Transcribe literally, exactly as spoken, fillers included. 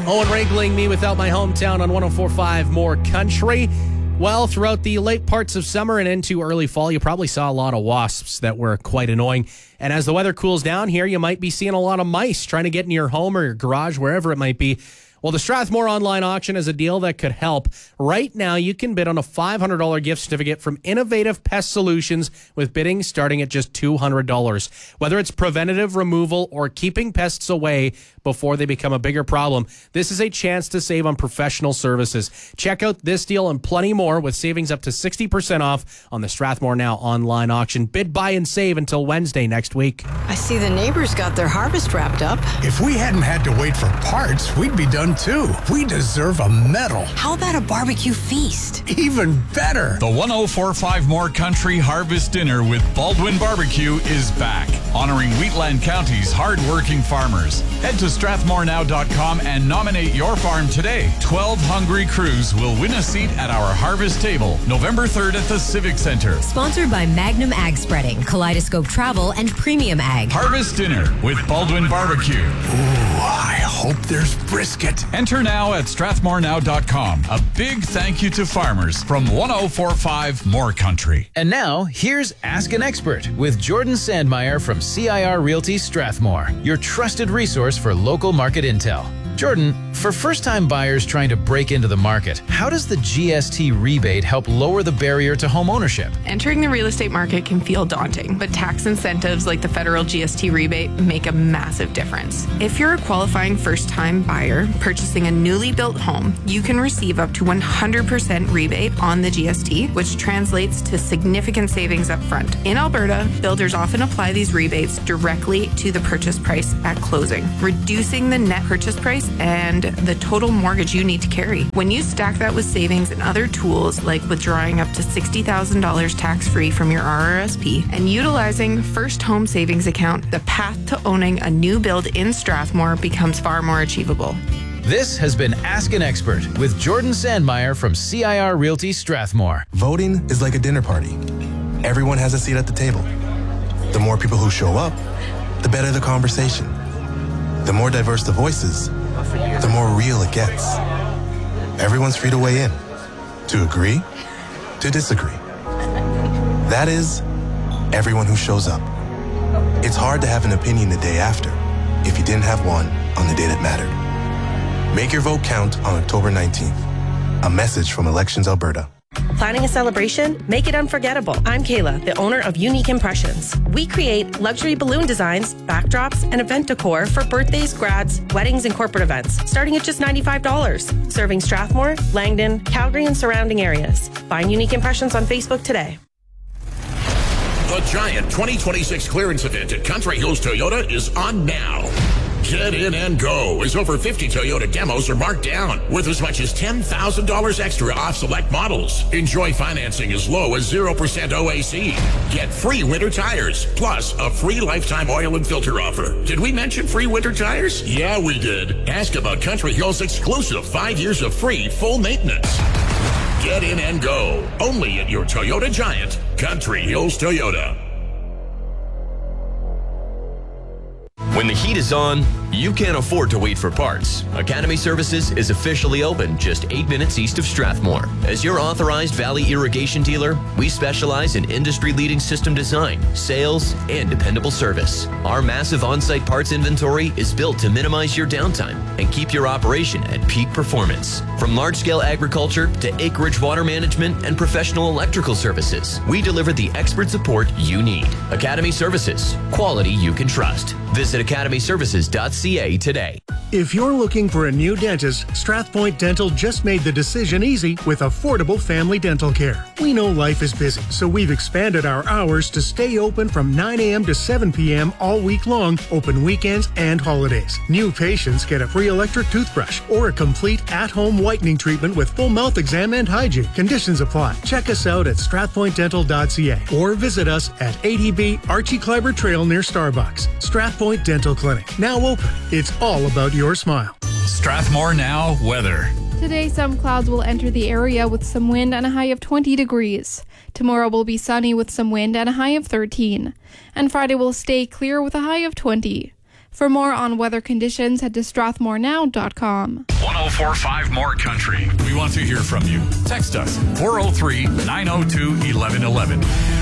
Owen wrangling me without my hometown on one oh four point five More Country. Well, throughout the late parts of summer and into early fall, you probably saw a lot of wasps that were quite annoying. And as the weather cools down here, you might be seeing a lot of mice trying to get in your home or your garage, wherever it might be. Well, the Strathmore online auction is a deal that could help. Right now, you can bid on a five hundred dollars gift certificate from Innovative Pest Solutions with bidding starting at just two hundred dollars. Whether it's preventative removal or keeping pests away before they become a bigger problem, this is a chance to save on professional services. Check out this deal and plenty more with savings up to sixty percent off on the Strathmore Now online auction. Bid, buy, and save until Wednesday next week. I see the neighbors got their harvest wrapped up. If we hadn't had to wait for parts, we'd be done too. We deserve a medal. How about a barbecue feast? Even better. The one oh four point five More Country Harvest Dinner with Baldwin Barbecue is back, honoring Wheatland County's hard-working farmers. Head to strathmore now dot com and nominate your farm today. twelve hungry crews will win a seat at our harvest table November third at the Civic Center. Sponsored by Magnum Ag Spreading, Kaleidoscope Travel, and Premium Ag. Harvest Dinner with Baldwin Barbecue. Ooh, I hope there's brisket. Enter now at strathmore now dot com. A big thank you to farmers from one oh four point five More Country. And now, here's Ask an Expert with Jordan Sandmeyer from C I R Realty Strathmore, your trusted resource for local market intel. Jordan, for first-time buyers trying to break into the market, how does the G S T rebate help lower the barrier to home ownership? Entering the real estate market can feel daunting, but tax incentives like the federal G S T rebate make a massive difference. If you're a qualifying first-time buyer purchasing a newly built home, you can receive up to one hundred percent rebate on the G S T, which translates to significant savings up front. In Alberta, builders often apply these rebates directly to the purchase price at closing, reducing the net purchase price and the total mortgage you need to carry. When you stack that with savings and other tools like withdrawing up to sixty thousand dollars tax-free from your R R S P and utilizing First Home Savings Account, the path to owning a new build in Strathmore becomes far more achievable. This has been Ask an Expert with Jordan Sandmeyer from C I R Realty Strathmore. Voting is like a dinner party. Everyone has a seat at the table. The more people who show up, the better the conversation. The more diverse the voices, the more real it gets. Everyone's free to weigh in, to agree, to disagree. That is, everyone who shows up. It's hard to have an opinion the day after if you didn't have one on the day that mattered. Make your vote count on October nineteenth. A message from Elections Alberta. Planning a celebration? Make it unforgettable. I'm Kayla, the owner of Unique Impressions. We create luxury balloon designs, backdrops, and event decor for birthdays, grads, weddings, and corporate events, starting at just ninety-five dollars. Serving Strathmore, Langdon, Calgary, and surrounding areas. Find Unique Impressions on Facebook today. The Giant twenty twenty-six clearance event at Country Hills Toyota is on now. Get in and go, as over fifty Toyota demos are marked down, worth as much as ten thousand dollars extra off select models. Enjoy financing as low as zero percent O A C. Get free winter tires, plus a free lifetime oil and filter offer. Did we mention free winter tires? Yeah, we did. Ask about Country Hills' exclusive five years of free full maintenance. Get in and go, only at your Toyota Giant, Country Hills Toyota. When the heat is on, you can't afford to wait for parts. Academy Services is officially open just eight minutes east of Strathmore. As your authorized Valley Irrigation dealer, we specialize in industry-leading system design, sales, and dependable service. Our massive on-site parts inventory is built to minimize your downtime and keep your operation at peak performance. From large-scale agriculture to acreage water management and professional electrical services, we deliver the expert support you need. Academy Services, quality you can trust. Visit academy services dot c a today. If you're looking for a new dentist, Strathpoint Dental just made the decision easy with affordable family dental care. We know life is busy, so we've expanded our hours to stay open from nine a.m. to seven p.m. all week long, open weekends and holidays. New patients get a free electric toothbrush or a complete at-home whitening treatment with full mouth exam and hygiene. Conditions apply. Check us out at strathpoint dental dot c a or visit us at eighty B Archie Kleiber Trail near Starbucks. Strathpoint Dental Clinic, now open. It's all about your smile. Strathmore Now weather. Today, some clouds will enter the area with some wind and a high of twenty degrees. Tomorrow will be sunny with some wind and a high of thirteen. And Friday will stay clear with a high of twenty. For more on weather conditions, head to strathmore now dot com. one oh four point five More Country. We want to hear from you. Text us four oh three, nine oh two, eleven eleven.